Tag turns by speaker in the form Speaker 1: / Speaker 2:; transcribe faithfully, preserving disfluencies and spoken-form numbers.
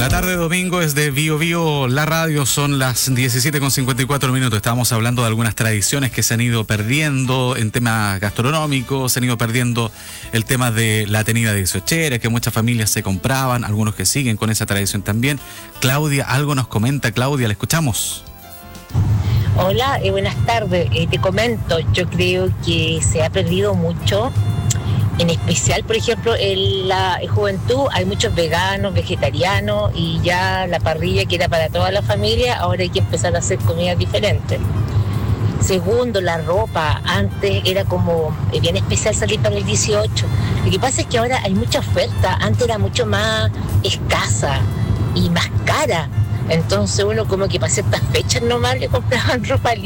Speaker 1: La tarde de domingo es de Bio Bio, la radio, son las diecisiete con cincuenta y cuatro minutos. Estábamos hablando de algunas tradiciones que se han ido perdiendo en temas gastronómicos, se han ido perdiendo el tema de la tenida dieciochera, que muchas familias se compraban, algunos que siguen con esa tradición también. Claudia, algo nos comenta. Claudia, la escuchamos.
Speaker 2: Hola, eh, buenas tardes. Eh, te comento, yo creo que se ha perdido mucho. En especial, por ejemplo, en la juventud hay muchos veganos, vegetarianos y ya la parrilla que era para toda la familia, ahora hay que empezar a hacer comidas diferentes. Segundo, la ropa. Antes era como bien especial salir para el dieciocho. Lo que pasa es que ahora hay mucha oferta. Antes era mucho más escasa y más cara. Entonces uno como que para ciertas fechas nomás le compraban ropa